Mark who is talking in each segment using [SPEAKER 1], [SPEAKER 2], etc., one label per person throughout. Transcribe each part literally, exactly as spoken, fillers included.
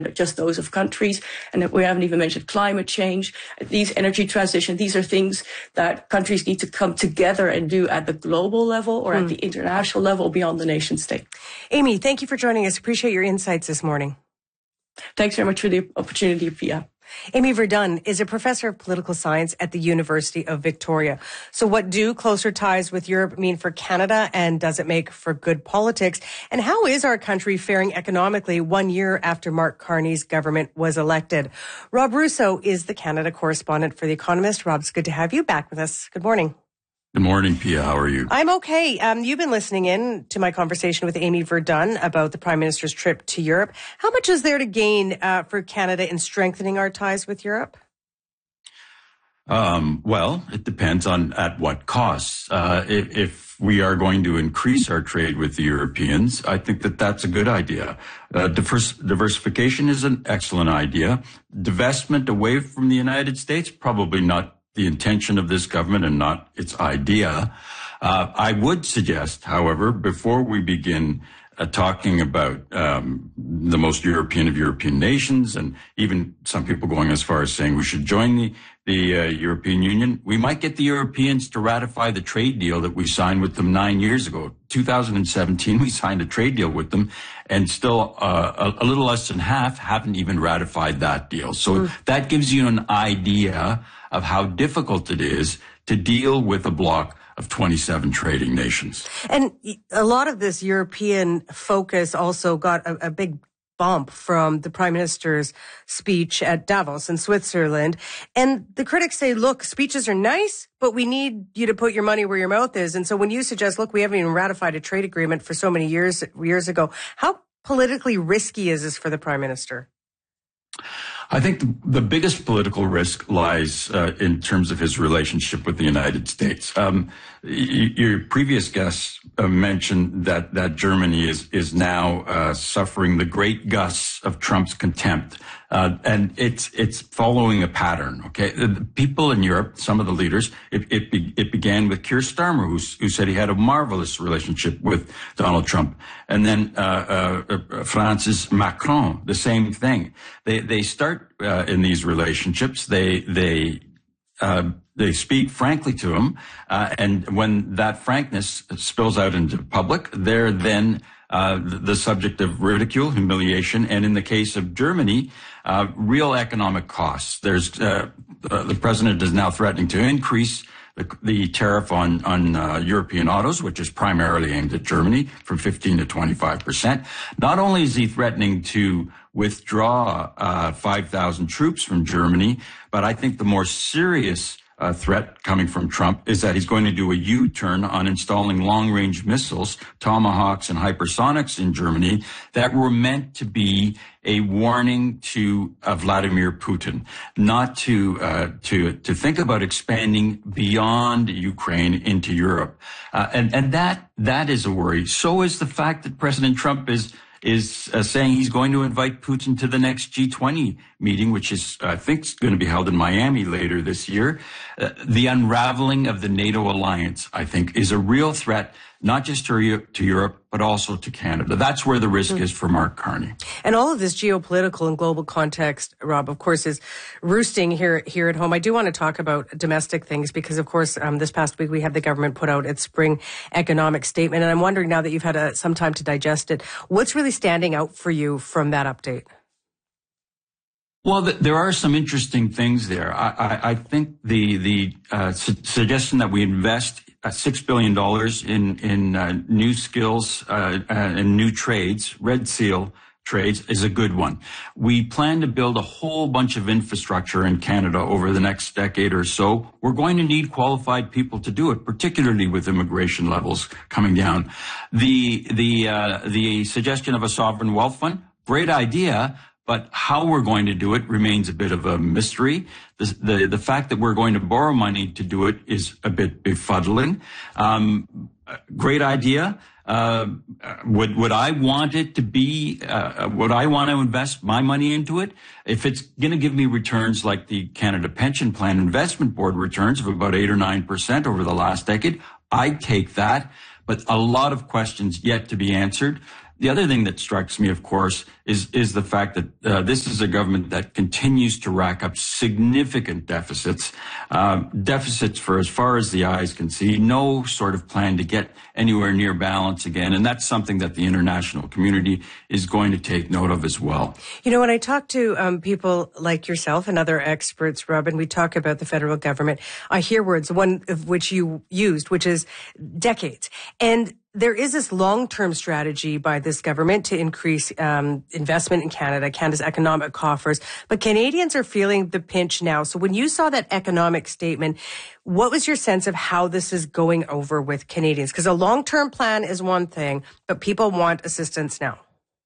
[SPEAKER 1] just those of countries. And we haven't even mentioned climate change, these energy transition. These are things that countries need to come together and do at the global level or mm. at the international level beyond the nation state.
[SPEAKER 2] Amy, thank you for joining us. Appreciate your insights this morning.
[SPEAKER 1] Thanks very much for the opportunity, Pia.
[SPEAKER 2] Amy Verdun is a professor of political science at the University of Victoria. So what do closer ties with Europe mean for Canada, and does it make for good politics? And how is our country faring economically one year after Mark Carney's government was elected? Rob Russo is the Canada correspondent for The Economist. Rob, it's good to have you back with us. Good morning.
[SPEAKER 3] Good morning, Pia. How are you?
[SPEAKER 2] I'm okay. Um, you've been listening in to my conversation with Amy Verdun about the Prime Minister's trip to Europe. How much is there to gain uh, for Canada in strengthening our ties with Europe?
[SPEAKER 3] Um, well, it depends on at what cost. Uh, if, if we are going to increase our trade with the Europeans, I think that that's a good idea. Uh, divers- diversification is an excellent idea. Divestment away from the United States, probably not the intention of this government and not its idea. Uh, I would suggest, however, before we begin uh, talking about um, the most European of European nations, and even some people going as far as saying we should join the, the uh, European Union, we might get the Europeans to ratify the trade deal that we signed with them nine years ago. two thousand seventeen, we signed a trade deal with them, and still uh, a, a little less than half haven't even ratified that deal. So mm. that gives you an idea of how difficult it is to deal with a bloc of twenty-seven trading nations.
[SPEAKER 2] And a lot of this European focus also got a, a big bump from the Prime Minister's speech at Davos in Switzerland. And the critics say, look, speeches are nice, but we need you to put your money where your mouth is. And so when you suggest, look, we haven't even ratified a trade agreement for so many years, years ago, how politically risky is this for the Prime Minister?
[SPEAKER 3] I think the, the biggest political risk lies uh, in terms of his relationship with the United States. Um, y- your previous guests uh, mentioned that that Germany is is now uh, suffering the great gusts of Trump's contempt, uh, and it's it's following a pattern. Okay, the people in Europe, some of the leaders, it it, be, it began with Keir Starmer, who who said he had a marvelous relationship with Donald Trump, and then uh, uh, Francis Macron, the same thing. They they start uh, in these relationships. They they uh, they speak frankly to him, uh, and when that frankness spills out into public, they're then uh, the, the subject of ridicule, humiliation, and in the case of Germany, uh, real economic costs. There's uh, uh, the president is now threatening to increase The, the tariff on, on uh, European autos, which is primarily aimed at Germany, from fifteen to twenty-five percent. Not only is he threatening to withdraw uh, five thousand troops from Germany, but I think the more serious uh, threat coming from Trump is that he's going to do a U-turn on installing long-range missiles, Tomahawks and hypersonics in Germany that were meant to be a warning to uh, Vladimir Putin, not to uh, to to think about expanding beyond Ukraine into Europe, uh, and and that that is a worry. So is the fact that President Trump is is uh, saying he's going to invite Putin to the next G twenty meeting, which is I think going to be held in Miami later this year. Uh, the unraveling of the NATO alliance, I think, is a real threat, not just to, to Europe, but also to Canada. That's where the risk mm-hmm. is for Mark Carney.
[SPEAKER 2] And all of this geopolitical and global context, Rob, of course, is roosting here here at home. I do want to talk about domestic things because, of course, um, this past week we had the government put out its spring economic statement. And I'm wondering, now that you've had a, some time to digest it, what's really standing out for you from that update?
[SPEAKER 3] Well, th- there are some interesting things there. I, I, I think the the uh, su- suggestion that we invest uh, six billion dollars in in uh, new skills uh, uh, and new trades, Red Seal trades, is a good one. We plan to build a whole bunch of infrastructure in Canada over the next decade or so. We're going to need qualified people to do it, particularly with immigration levels coming down. The the uh, the suggestion of a sovereign wealth fund, great idea. But how we're going to do it remains a bit of a mystery. The, the, the fact that we're going to borrow money to do it is a bit befuddling. Um, great idea. Uh, would, would I want it to be, uh, would I want to invest my money into it? If it's going to give me returns like the Canada Pension Plan Investment Board returns of about eight or nine percent over the last decade, I'd take that. But a lot of questions yet to be answered. The other thing that strikes me, of course, is is the fact that uh, this is a government that continues to rack up significant deficits, uh, deficits for as far as the eyes can see, no sort of plan to get anywhere near balance again. And that's something that the international community is going to take note of as well.
[SPEAKER 2] You know, when I talk to um, people like yourself and other experts, Robin, we talk about the federal government, I hear words, one of which you used, which is decades. And there is this long-term strategy by this government to increase um, investment in Canada, Canada's economic coffers. But Canadians are feeling the pinch now. So when you saw that economic statement, what was your sense of how this is going over with Canadians? Because a long-term plan is one thing, but people want assistance now.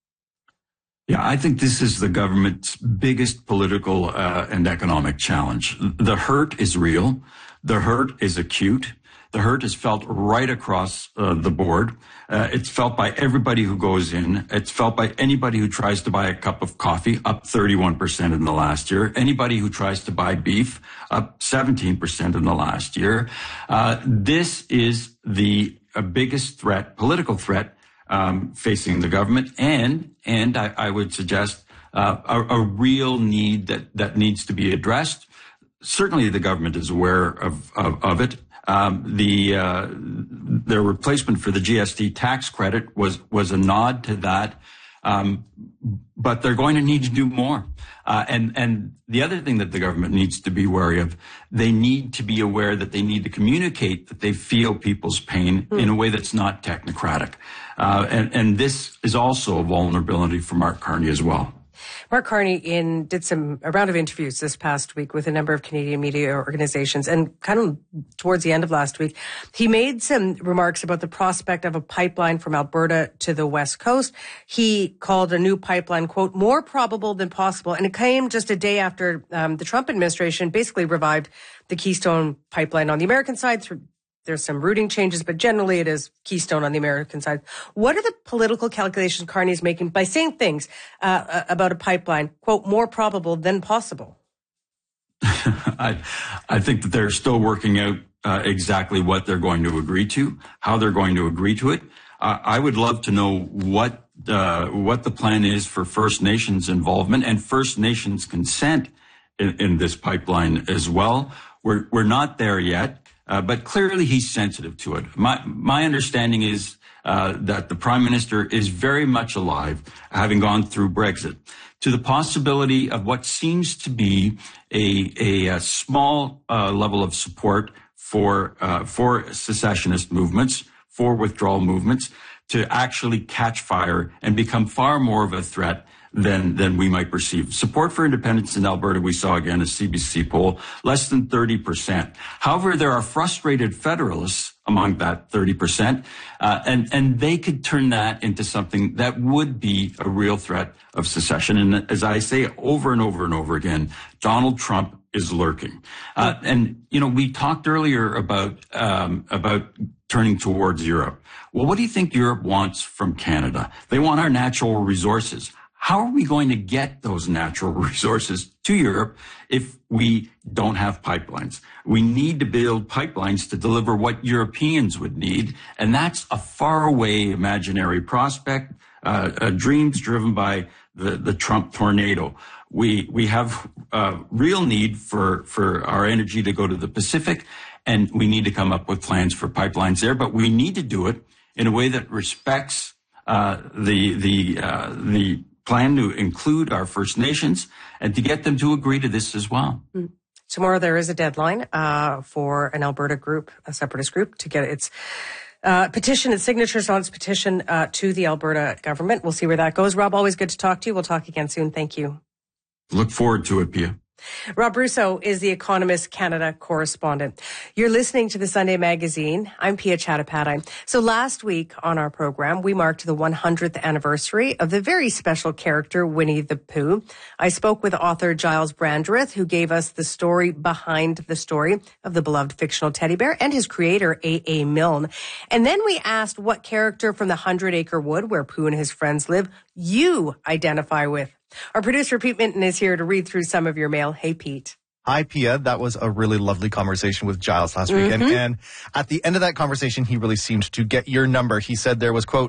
[SPEAKER 3] Yeah, I think this is the government's biggest political uh, and economic challenge. The hurt is real. The hurt is acute. The hurt is felt right across uh, the board. Uh, it's felt by everybody who goes in. It's felt by anybody who tries to buy a cup of coffee, up thirty-one percent in the last year. Anybody who tries to buy beef, up seventeen percent in the last year. Uh, this is the uh, biggest threat, political threat, um, facing the government. And, and I, I would suggest uh, a, a real need that, that needs to be addressed. Certainly the government is aware of, of, of it. Um, the, uh, their replacement for the G S T tax credit was, was a nod to that. Um, but they're going to need to do more. Uh, and, and the other thing that the government needs to be wary of, they need to be aware that they need to communicate that they feel people's pain mm. in a way that's not technocratic. Uh, and, and this is also a vulnerability for Mark Carney as well.
[SPEAKER 2] Mark Carney in, did some a round of interviews this past week with a number of Canadian media organizations, and kind of towards the end of last week, he made some remarks about the prospect of a pipeline from Alberta to the West Coast. He called a new pipeline, quote, more probable than possible, and it came just a day after um, the Trump administration basically revived the Keystone pipeline on the American side through. There's some routing changes, but generally it is Keystone on the American side. What are the political calculations Carney is making by saying things uh, about a pipeline, quote, more probable than possible?
[SPEAKER 3] I, I think that they're still working out uh, exactly what they're going to agree to, how they're going to agree to it. Uh, I would love to know what uh, what the plan is for First Nations involvement and First Nations consent in, in this pipeline as well. We're we're not there yet. Uh, but clearly he's sensitive to it. My, my understanding is, uh, that the Prime Minister is very much alive, having gone through Brexit, to the possibility of what seems to be a, a, a small, uh, level of support for, uh, for secessionist movements, for withdrawal movements, to actually catch fire and become far more of a threat than than we might perceive. Support for independence in Alberta, we saw again a C B C poll, less than thirty percent. However, there are frustrated federalists among that thirty percent, uh, and, and they could turn that into something that would be a real threat of secession. And as I say over and over and over again, Donald Trump is lurking. Uh, and, you know, we talked earlier about, um, about turning towards Europe. Well, what do you think Europe wants from Canada? They want our natural resources. How are we going to get those natural resources to Europe if we don't have pipelines? We need to build pipelines to deliver what Europeans would need, and that's a faraway imaginary prospect, uh, uh, dreams driven by the, the Trump tornado. We we have uh, real need for, for our energy to go to the Pacific, and we need to come up with plans for pipelines there, but we need to do it in a way that respects uh, the the uh, the plan to include our First Nations and to get them to agree to this as well. Mm.
[SPEAKER 2] Tomorrow there is a deadline uh, for an Alberta group, a separatist group, to get its uh, petition, its signatures on its petition uh, to the Alberta government. We'll see where that goes. Rob, always good to talk to you. We'll talk again soon. Thank you.
[SPEAKER 3] Look forward to it, Pia.
[SPEAKER 2] Rob Russo is the Economist Canada correspondent. You're listening to the Sunday Magazine. I'm Pia Chattopadhyay. So last week on our program, we marked the one hundredth anniversary of the very special character Winnie the Pooh. I spoke with author Giles Brandreth, who gave us the story behind the story of the beloved fictional teddy bear, and his creator, A A. Milne. And then we asked what character from the Hundred Acre Wood, where Pooh and his friends live, you identify with. Our producer, Pete Minton, is here to read through some of your mail. Hey, Pete.
[SPEAKER 4] Hi, Pia. That was a really lovely conversation with Giles last
[SPEAKER 2] mm-hmm.
[SPEAKER 4] week. And, and at the end of that conversation, he really seemed to get your number. He said there was, quote,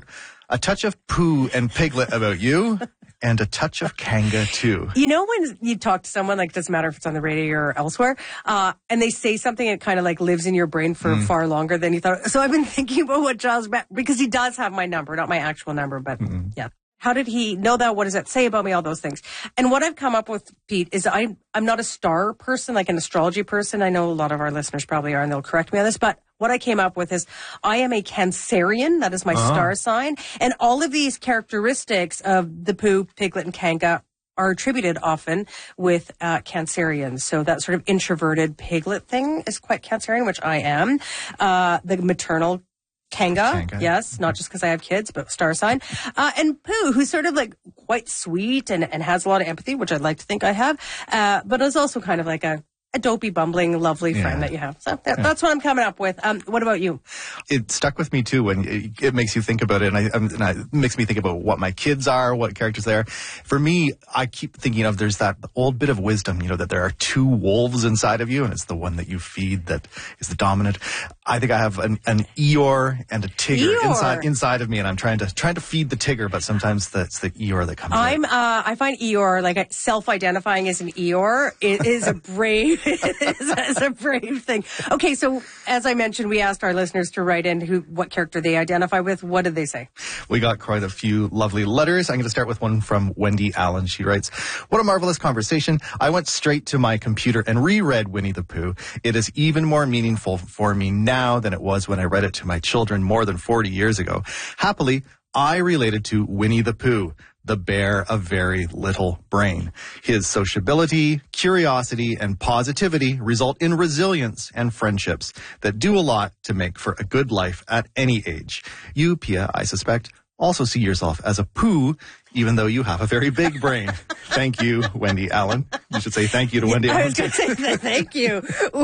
[SPEAKER 4] A touch of Pooh and Piglet about you, and a touch of Kanga too.
[SPEAKER 2] You know when you talk to someone, like, it doesn't matter if it's on the radio or elsewhere, uh, and they say something and it kind of like lives in your brain for mm. far longer than you thought. So I've been thinking about what Giles, because he does have my number, not my actual number, but mm-hmm. yeah. How did he know that? What does that say about me? All those things. And what I've come up with, Pete, is I'm, I'm not a star person, like an astrology person. I know a lot of our listeners probably are, and they'll correct me on this, but what I came up with is I am a Cancerian. That is my uh-huh. star sign. And all of these characteristics of the Pooh, Piglet, and Kanga are attributed often with uh, Cancerians. So that sort of introverted piglet thing is quite Cancerian, which I am. Uh, the maternal Kanga, Kanga, yes, not just because I have kids, but star sign. Uh, and Pooh, who's sort of like quite sweet and, and has a lot of empathy, which I'd like to think I have, uh, but is also kind of like a, a dopey, bumbling, lovely yeah. friend that you have. So that, yeah. that's what I'm coming up with. Um, what about you?
[SPEAKER 4] It stuck with me too when it, it makes you think about it, and, I, and I, it makes me think about what my kids are, what characters they are. For me, I keep thinking of there's that old bit of wisdom, you know, that there are two wolves inside of you, and it's the one that you feed that is the dominant. I think I have an, an Eeyore and a Tigger
[SPEAKER 2] Eeyore.
[SPEAKER 4] inside inside of me, and I'm trying to trying to feed the Tigger, but sometimes that's the Eeyore that comes out.
[SPEAKER 2] I'm uh, I find Eeyore, like self-identifying as an Eeyore, it is a brave it's a brave thing. Okay, so as I mentioned, we asked our listeners to write in who what character they identify with. What did they say?
[SPEAKER 4] We got quite a few lovely letters. I'm going to start with one from Wendy Allen. She writes, "What a marvelous conversation. I went straight to my computer and reread Winnie the Pooh. It is even more meaningful for me now Now than it was when I read it to my children more than forty years ago. Happily, I related to Winnie the Pooh, the bear of very little brain. His sociability, curiosity, and positivity result in resilience and friendships that do a lot to make for a good life at any age. You, Pia, I suspect, also see yourself as a Pooh, even though you have a very big brain. Thank you, Wendy Allen." You should say thank you to Wendy
[SPEAKER 2] I
[SPEAKER 4] Allen.
[SPEAKER 2] I was going to say thank you,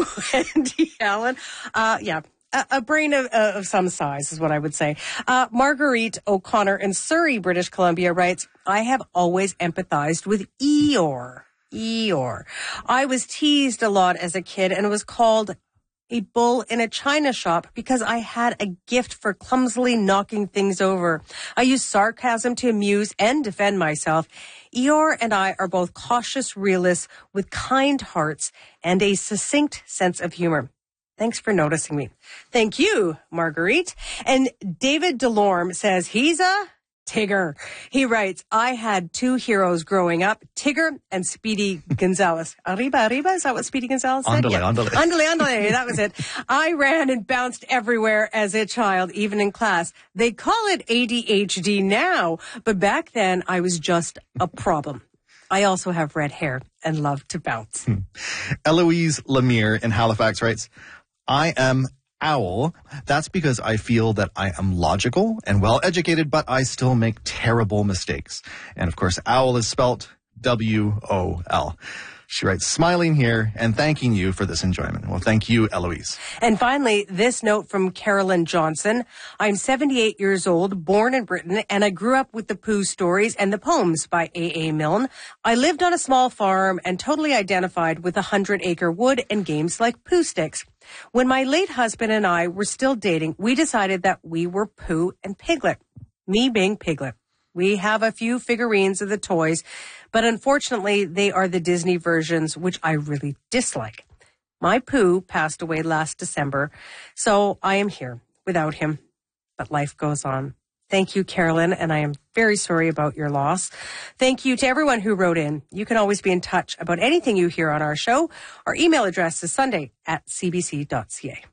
[SPEAKER 2] Wendy Allen. Uh, yeah. A, a brain of, uh, of some size is what I would say. Uh, Marguerite O'Connor in Surrey, British Columbia writes, "I have always empathized with Eeyore. Eeyore. I was teased a lot as a kid and was called a bull in a china shop because I had a gift for clumsily knocking things over. I used sarcasm to amuse and defend myself. Eeyore and I are both cautious realists with kind hearts and a succinct sense of humor. Thanks for noticing me." Thank you, Marguerite. And David Delorme says he's a Tigger. He writes, "I had two heroes growing up, Tigger and Speedy Gonzales." Arriba, arriba, is that what Speedy Gonzales said?
[SPEAKER 4] Andale,
[SPEAKER 2] yeah.
[SPEAKER 4] andale.
[SPEAKER 2] Andale, andale, that was it. I ran and bounced everywhere as a child, even in class. They call it A D H D now, but back then I was just a problem. I also have red hair and love to bounce.
[SPEAKER 4] Hmm. Eloise Lemire in Halifax writes, "I am Owl. That's because I feel that I am logical and well-educated, but I still make terrible mistakes." And of course, Owl is spelt W O L. She writes, "Smiling here and thanking you for this enjoyment." Well, thank you, Eloise.
[SPEAKER 2] And finally, this note from Carolyn Johnson. "I'm seventy-eight years old, born in Britain, and I grew up with the Pooh stories and the poems by A A Milne. I lived on a small farm and totally identified with a hundred-acre wood and games like Pooh Sticks. When my late husband and I were still dating, we decided that we were Pooh and Piglet. Me being Piglet. We have a few figurines of the toys, but unfortunately, they are the Disney versions, which I really dislike. My Pooh passed away last December, so I am here without him, but life goes on. Thank you, Carolyn, and I am very sorry about your loss. Thank you to everyone who wrote in. You can always be in touch about anything you hear on our show. Our email address is sunday at c b c dot c a.